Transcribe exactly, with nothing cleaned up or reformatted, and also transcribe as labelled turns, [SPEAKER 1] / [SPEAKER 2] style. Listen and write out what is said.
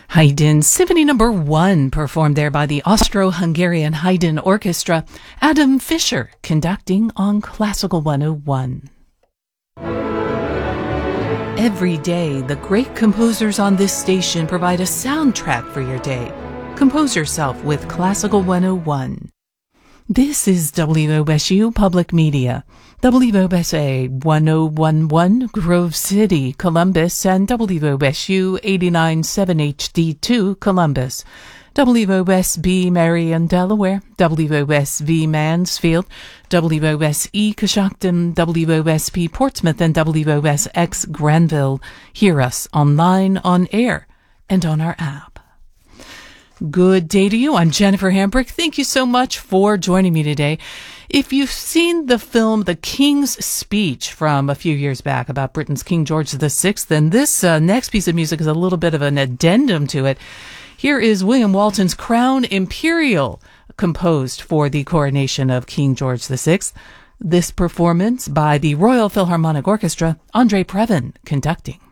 [SPEAKER 1] Haydn Symphony Number One, performed there by the Austro-Hungarian Haydn Orchestra. Adam Fischer conducting on Classical one oh one. Every day, the great composers on this station provide a soundtrack for your day. Compose yourself with Classical one oh one. This is W O S U Public Media, W O S A one oh one point one Grove City, Columbus, and W O S U eighty-nine point seven H D two Columbus, W O S B Marion, Delaware, W O S V Mansfield, W O S E Coshocton, W O S P Portsmouth, and W O S X Granville. Hear us online, on air, and on our app. Good day to you. I'm Jennifer Hambrick. Thank you so much for joining me today. If you've seen the film The King's Speech from a few years back about Britain's King George the Sixth, then this uh, next piece of music is a little bit of an addendum to it. Here is William Walton's Crown Imperial, composed for the coronation of King George the Sixth. This performance by the Royal Philharmonic Orchestra, Andre Previn conducting.